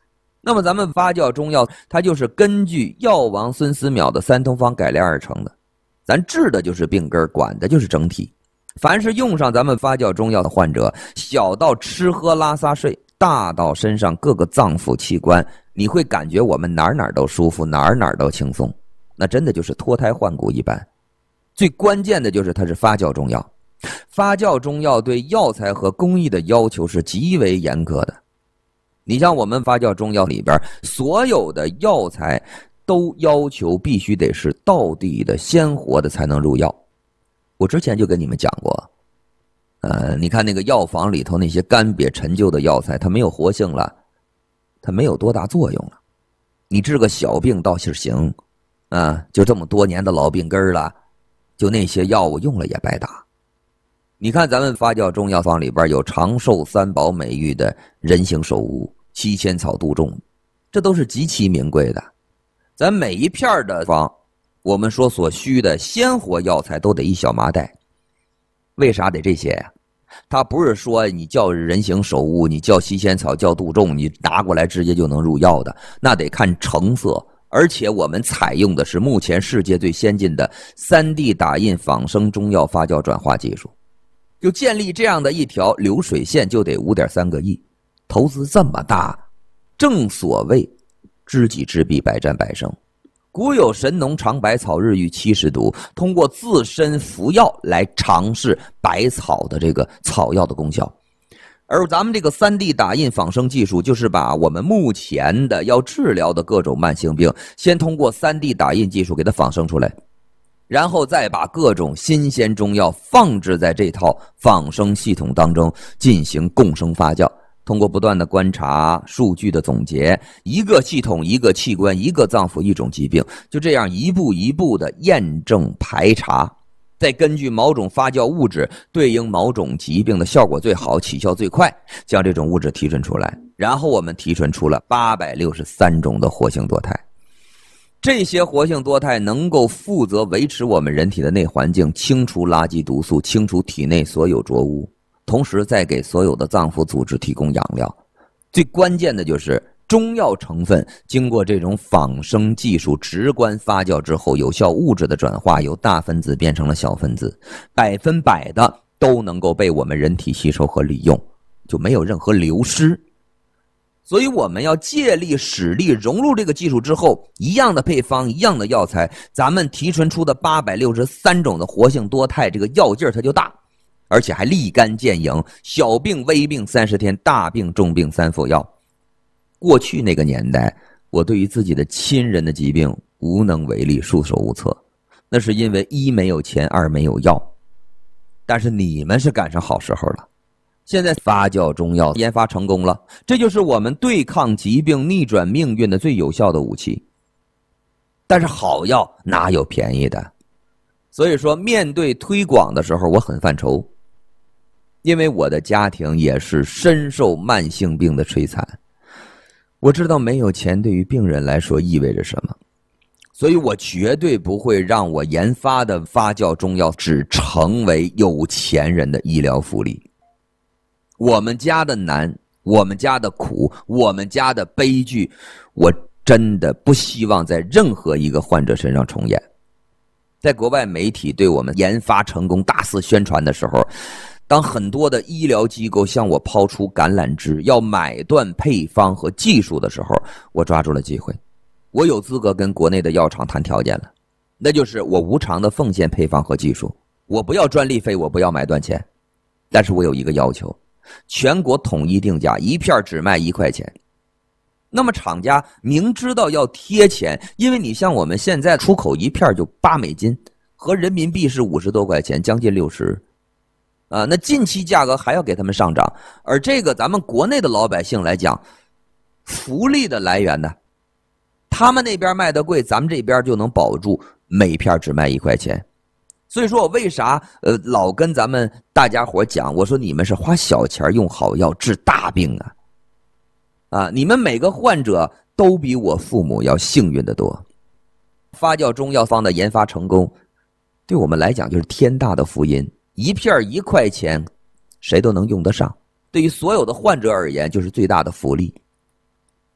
Speaker 1: 那么咱们发酵中药，它就是根据药王孙思邈的三通方改良而成的。咱治的就是病根，管的就是整体。凡是用上咱们发酵中药的患者，小到吃喝拉撒睡，大到身上各个脏腑器官，你会感觉我们哪儿哪儿都舒服，哪儿哪儿都轻松，那真的就是脱胎换骨一般。最关键的就是它是发酵中药，发酵中药对药材和工艺的要求是极为严格的。你像我们发酵中药里边，所有的药材都要求必须得是道地的鲜活的才能入药。我之前就跟你们讲过，呃，你看那个药房里头那些干瘪陈旧的药材，它没有活性了，它没有多大作用了。你治个小病倒是行，啊，就这么多年的老病根了，就那些药物用了也白搭。你看咱们发酵中药方里边有长寿三宝美誉的人形首乌、七仙草、杜仲，这都是极其名贵的。咱每一片的方，我们说所需的鲜活药材都得一小麻袋。为啥得这些呀？它不是说你叫人形首乌，你叫七仙草，叫杜仲，你拿过来直接就能入药的，那得看成色。而且我们采用的是目前世界最先进的 三 D 打印仿生中药发酵转化技术。就建立这样的一条流水线就得 五点三个亿，投资这么大，正所谓知己知彼，百战百胜。古有神农尝百草，日遇七十毒，通过自身服药来尝试百草的这个草药的功效。而咱们这个 三 D 打印仿生技术，就是把我们目前的要治疗的各种慢性病，先通过 三 D 打印技术给它仿生出来，然后再把各种新鲜中药放置在这套仿生系统当中进行共生发酵。通过不断的观察、数据的总结，一个系统、一个器官、一个脏腑、一种疾病，就这样一步一步的验证排查，再根据某种发酵物质对应某种疾病的效果最好、起效最快，将这种物质提纯出来，然后我们提纯出了八百六十三种的活性多肽。这些活性多肽能够负责维持我们人体的内环境，清除垃圾毒素，清除体内所有浊污，同时再给所有的脏腑组织提供养料。最关键的就是中药成分经过这种仿生技术直观发酵之后，有效物质的转化由大分子变成了小分子，百分百的都能够被我们人体吸收和利用，就没有任何流失。所以我们要借力使力，融入这个技术之后，一样的配方，一样的药材，咱们提纯出的八百六十三种的活性多肽，这个药劲儿它就大，而且还立竿见影，小病微病三十天，大病重病三服药。过去那个年代，我对于自己的亲人的疾病无能为力，束手无策，那是因为一没有钱，二没有药。但是你们是赶上好时候了，现在发酵中药研发成功了，这就是我们对抗疾病、逆转命运的最有效的武器。但是好药哪有便宜的？所以说面对推广的时候我很犯愁，因为我的家庭也是深受慢性病的摧残，我知道没有钱对于病人来说意味着什么，所以我绝对不会让我研发的发酵中药只成为有钱人的医疗福利。我们家的难，我们家的苦，我们家的悲剧，我真的不希望在任何一个患者身上重演。在国外媒体对我们研发成功大肆宣传的时候，当很多的医疗机构向我抛出橄榄枝，要买断配方和技术的时候，我抓住了机会。我有资格跟国内的药厂谈条件了，那就是我无偿的奉献配方和技术，我不要专利费，我不要买断钱，但是我有一个要求，全国统一定价，一片只卖一块钱。那么厂家明知道要贴钱，因为你像我们现在出口一片就八美金，和人民币是五十多块钱，将近六十。啊，那近期价格还要给他们上涨，而这个咱们国内的老百姓来讲，福利的来源呢，他们那边卖的贵，咱们这边就能保住每片只卖一块钱。所以说我为啥呃老跟咱们大家伙讲，我说你们是花小钱用好药治大病啊，啊，你们每个患者都比我父母要幸运得多。发酵中药方的研发成功，对我们来讲就是天大的福音。一片一块钱，谁都能用得上，对于所有的患者而言就是最大的福利。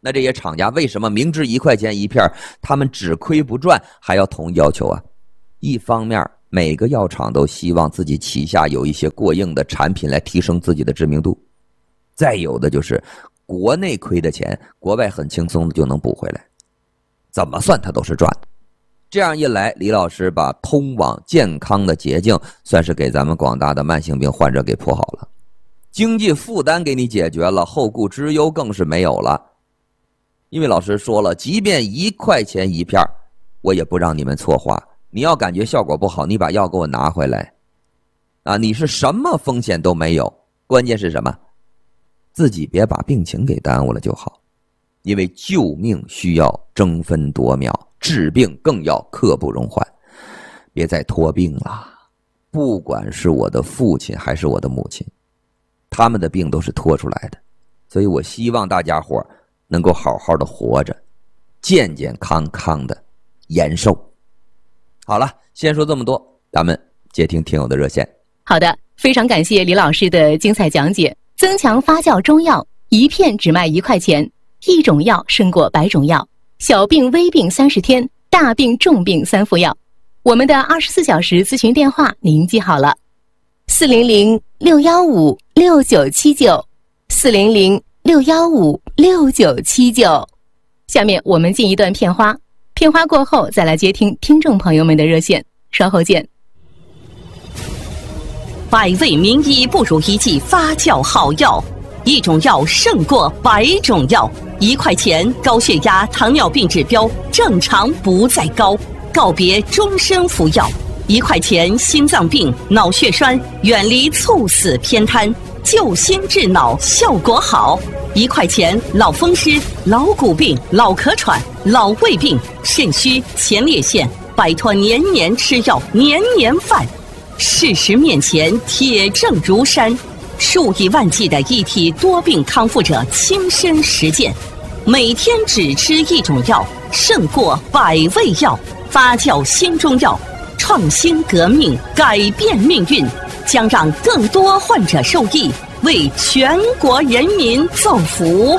Speaker 1: 那这些厂家为什么明知一块钱一片，他们只亏不赚，还要统一要求啊？一方面，每个药厂都希望自己旗下有一些过硬的产品来提升自己的知名度，再有的就是国内亏的钱，国外很轻松的就能补回来，怎么算它都是赚的。这样一来，李老师把通往健康的捷径算是给咱们广大的慢性病患者给铺好了，经济负担给你解决了，后顾之忧更是没有了。因为老师说了，即便一块钱一片，我也不让你们错花。你要感觉效果不好，你把药给我拿回来啊！你是什么风险都没有，关键是什么？自己别把病情给耽误了就好。因为救命需要争分夺秒，治病更要刻不容缓。别再拖病了，不管是我的父亲还是我的母亲，他们的病都是拖出来的。所以我希望大家伙能够好好的活着，健健康康的延寿。好了，先说这么多，咱们接听听友的热线。
Speaker 3: 好的，非常感谢李老师的精彩讲解。增强发酵中药，一片只卖一块钱，一种药胜过百种药。小病微病三十天，大病重病三副药。我们的二十四小时咨询电话您记好了：四零零六幺五六九七九，四零零六幺五六九七九。下面我们进一段片花。片花过后再来接听听众朋友们的热线，稍后见。
Speaker 4: 百味名医不如一剂发酵好药，一种药胜过百种药。一块钱高血压、糖尿病指标正常不再高，告别终身服药。一块钱心脏病、脑血栓远离猝死偏瘫，救心治脑效果好。一块钱老风湿、老骨病、老咳喘、老胃病、肾虚、前列腺，摆脱年年吃药、年年犯。事实面前，铁证如山，数以万计的一体多病康复者亲身实践，每天只吃一种药，胜过百味药。发酵新中药，创新革命，改变命运，将让更多患者受益，为全国人民造福。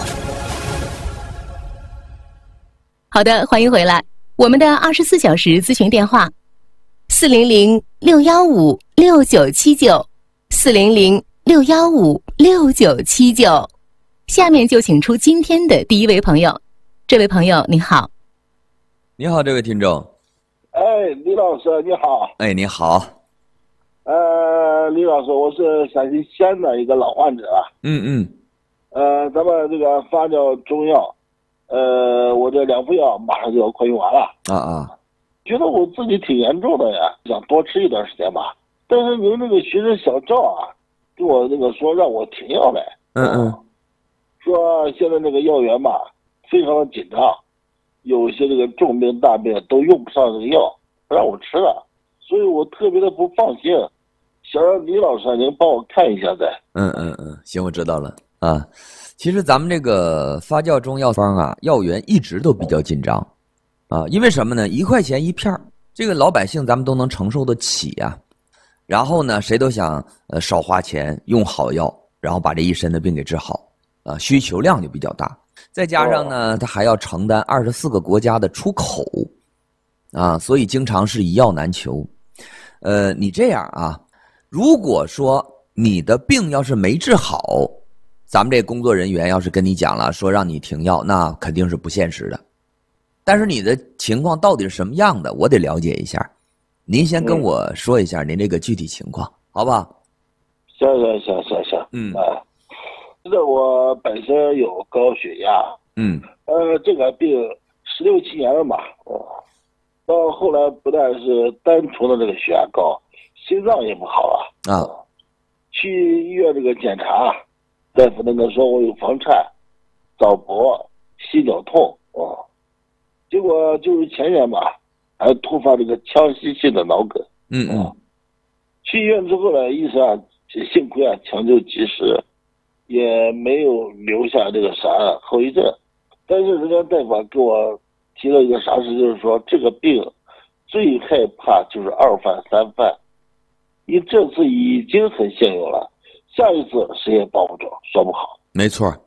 Speaker 3: 好的，欢迎回来。我们的二十四小时咨询电话：四零零六幺五六九七九，四零零六幺五六九七九。下面就请出今天的第一位朋友。这位朋友，你好。
Speaker 1: 你好，这位听众。
Speaker 7: 哎，李老师你好。
Speaker 1: 哎，你好。
Speaker 7: 呃，李老师，我是陕西西安的一个老患者。
Speaker 1: 嗯嗯。
Speaker 7: 呃，咱们这个发酵中药，呃，我这两副药马上就要快用完了。
Speaker 1: 啊啊。
Speaker 7: 觉得我自己挺严重的呀，想多吃一段时间吧。但是您那个徐氏小赵啊，跟我那个说让我停药来。
Speaker 1: 嗯嗯。
Speaker 7: 说现在那个药源吧，非常的紧张，有些这个重病大病都用不上这个药，让我吃了，所以我特别的不放心，想让李老师您帮我看一下再。
Speaker 1: 嗯嗯嗯，行，我知道了啊。其实咱们这个发酵中药方啊，药源一直都比较紧张啊，因为什么呢？一块钱一片，这个老百姓咱们都能承受得起呀。然后呢，谁都想呃少花钱用好药，然后把这一身的病给治好啊，需求量就比较大。再加上呢，他还要承担二十四个国家的出口啊，所以经常是一药难求。呃，你这样啊，如果说你的病要是没治好，咱们这工作人员要是跟你讲了说让你停药，那肯定是不现实的。但是你的情况到底是什么样的，我得了解一下。您先跟我说一下您这个具体情况，好不好？
Speaker 7: 行行行行行，
Speaker 1: 嗯
Speaker 7: 啊，这我本身有高血压，
Speaker 1: 嗯，
Speaker 7: 呃，这个病十六七年了嘛，哦，到后来不但是单纯的这个血压高，心脏也不好了
Speaker 1: 啊，
Speaker 7: 去医院这个检查，大夫那个说我有房颤、早搏、心绞痛，哦，结果就是前年吧，还突发这个腔隙性的脑梗，
Speaker 1: 嗯嗯，
Speaker 7: 去医院之后呢，医生啊，幸亏啊抢救及时，也没有留下这个啥后遗症。但是人家大夫给我提了一个啥事，就是说这个病最害怕就是二犯三犯，你这次已经很幸运了，下一次谁也保不着，说不好。
Speaker 1: 没错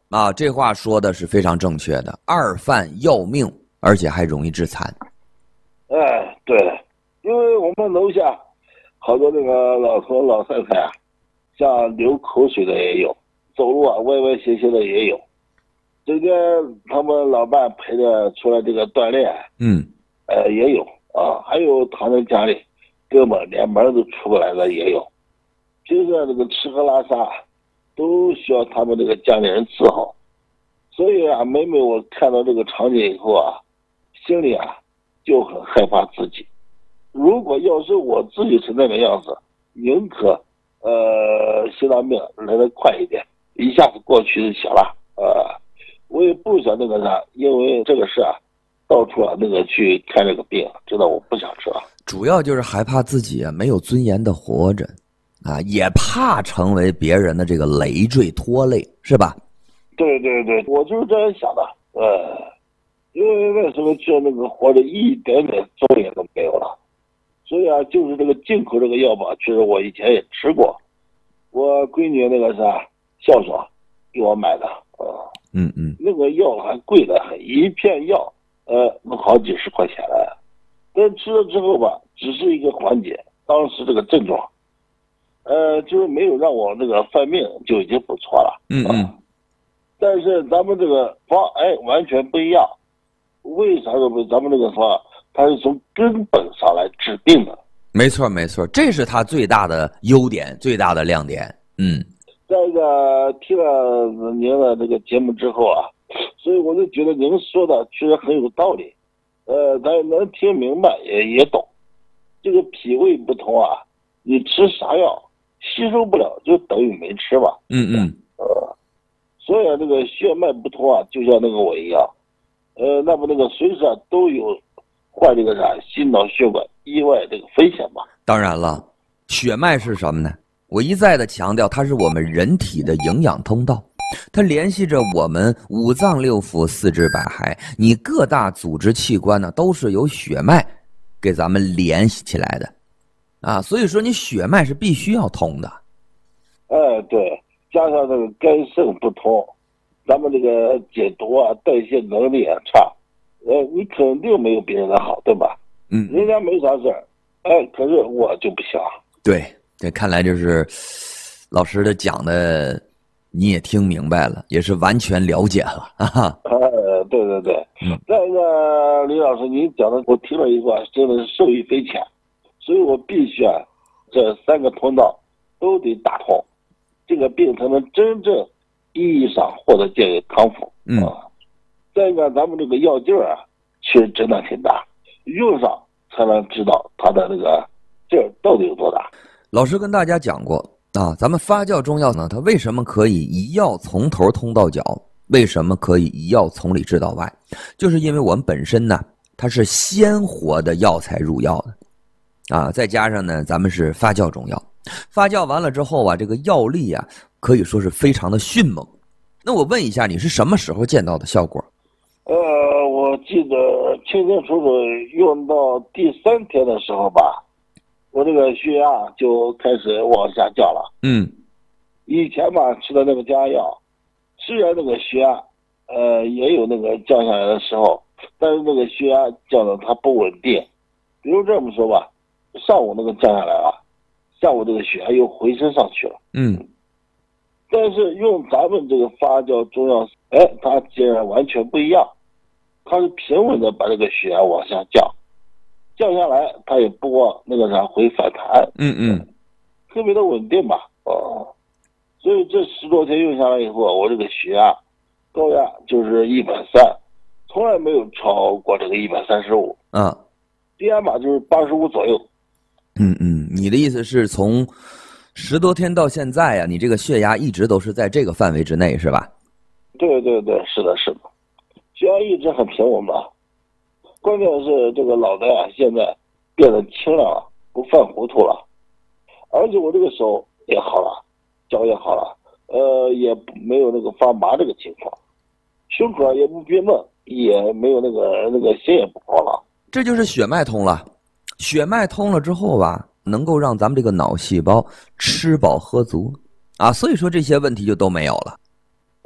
Speaker 1: 啊，这话说的是非常正确的。二犯要命，而且还容易致残。
Speaker 7: 哎，对，因为我们楼下好多那个老头老太太啊，像流口水的也有，走路啊歪歪斜斜的也有。这边他们老伴陪着出来这个锻炼，
Speaker 1: 嗯，
Speaker 7: 呃也有啊，还有躺在家里根本连门都出不来的也有。平时这个吃喝拉撒都需要他们这个家里人伺候，所以啊，每每我看到这个场景以后啊，心里啊就很害怕自己。如果要是我自己是那个样子，宁可呃心脏病来得快一点，一下子过去就行了。呃，我也不想那个啥，因为这个事啊，到处啊那个去看这个病，知道我不想吃了。
Speaker 1: 主要就是害怕自己啊没有尊严的活着。啊，也怕成为别人的这个累赘拖累，是吧？
Speaker 7: 对对对，我就是这样想的。呃，因为那时候觉得那个活着一点点作用都没有了，所以啊，就是这个进口这个药吧，确实我以前也吃过，我闺女那个啥孝爽给我买的，呃，
Speaker 1: 嗯嗯，
Speaker 7: 那个药还贵的很，一片药呃能好几十块钱了，但吃了之后吧，只是一个缓解当时这个症状。呃，就是没有让我那个犯病就已经不错了。
Speaker 1: 嗯嗯、啊。
Speaker 7: 但是咱们这个方哎完全不一样，为啥说咱们这个方它是从根本上来治病的？
Speaker 1: 没错没错，这是它最大的优点，最大的亮点。嗯。
Speaker 7: 再一个听了您的这个节目之后啊，所以我就觉得您说的确实很有道理。呃，咱能听明白也也懂，这个脾胃不同啊，你吃啥药？吸收不了就等于没吃吧。
Speaker 1: 嗯嗯。
Speaker 7: 呃，所以啊，这个血脉不通啊，就像那个我一样，呃，那么那个随时啊都有患这个啥心脑血管意外这个风险吧。
Speaker 1: 当然了，血脉是什么呢？我一再的强调，它是我们人体的营养通道，它联系着我们五脏六腑、四肢百骸，你各大组织器官呢，都是由血脉给咱们联系起来的。啊，所以说你血脉是必须要通的。
Speaker 7: 哎，对，加上这个肝肾不通，咱们这个解毒啊、代谢能力啊差，呃，你肯定没有别人的好，对吧？
Speaker 1: 嗯，
Speaker 7: 人家没啥事儿，哎，可是我就不行。
Speaker 1: 对，这看来就是老师的讲的，你也听明白了，也是完全了解了啊。
Speaker 7: 呃，对对对，嗯，再一个，李老师，您讲的我听了一个，真的是受益匪浅。所以我必须啊，这三个通道都得打通，这个病才能真正意义上获得健康复。
Speaker 1: 嗯，
Speaker 7: 啊，再一个，咱们这个药劲儿啊，确实真的挺大，用上才能知道它的那个劲儿到底有多大。
Speaker 1: 老师跟大家讲过啊，咱们发酵中药呢，它为什么可以一药从头通到脚？为什么可以一药从里治到外？就是因为我们本身呢，它是鲜活的药材入药的。啊，再加上呢，咱们是发酵中药，发酵完了之后啊，这个药力啊，可以说是非常的迅猛。那我问一下，你是什么时候见到的效果？
Speaker 7: 呃，我记得清清楚楚，用到第三天的时候吧，我这个血压就开始往下降了。
Speaker 1: 嗯，
Speaker 7: 以前吧吃的那个降压药，虽然那个血压，呃，也有那个降下来的时候，但是那个血压降的它不稳定。比如这么说吧。上午那个降下来了，下午这个血压又回升上去了。
Speaker 1: 嗯，
Speaker 7: 但是用咱们这个发酵中药，哎，它竟然完全不一样，它是平稳的把这个血压往下降，降下来它也不往那个啥会反弹。
Speaker 1: 嗯嗯，
Speaker 7: 特别的稳定吧。哦，所以这十多天用下来以后，我这个血压高压就是一百三，从来没有超过这个一百三十五。
Speaker 1: 嗯，
Speaker 7: 低压码就是八十五左右。
Speaker 1: 嗯嗯，你的意思是从十多天到现在呀、啊，你这个血压一直都是在这个范围之内，是吧？
Speaker 7: 对对对，是的，是的，血压一直很平稳吧。关键是这个脑袋啊，现在变得清亮了，不犯糊涂了，而且我这个手也好了，脚也好了，呃，也没有那个发麻这个情况，胸口也不憋闷，也没有那个那个心也不慌了。
Speaker 1: 这就是血脉通了。血脉通了之后吧，能够让咱们这个脑细胞吃饱喝足啊，所以说这些问题就都没有了。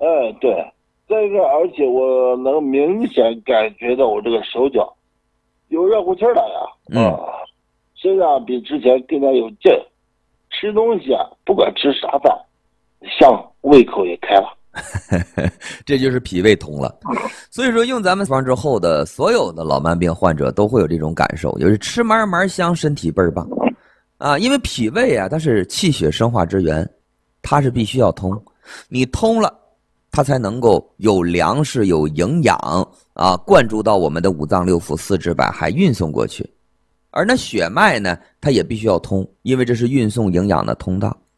Speaker 7: 哎，对，再一个，而且我能明显感觉到我这个手脚有热乎气儿了呀，
Speaker 1: 嗯、
Speaker 7: 啊，身上比之前更加有劲，吃东西啊，不管吃啥饭，香，胃口也开了。
Speaker 1: 这就是脾胃通了。所以说用咱们方之后的所有的老慢病患者都会有这种感受，就是吃嘛嘛香，身体倍儿棒啊！因为脾胃啊，它是气血生化之源，它是必须要通，你通了，它才能够有粮食有营养啊，灌注到我们的五脏六腑四肢百骸运送过去。而那血脉呢，它也必须要通，因为这是运送营养的通道。